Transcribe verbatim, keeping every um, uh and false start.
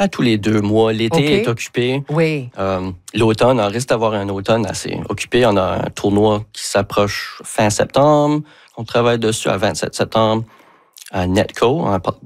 À tous les deux mois. L'été Okay. est occupé. Oui. Euh, l'automne, on risque d'avoir un automne assez occupé. On a un tournoi qui s'approche fin septembre. On travaille dessus à vingt-sept septembre à Netco, en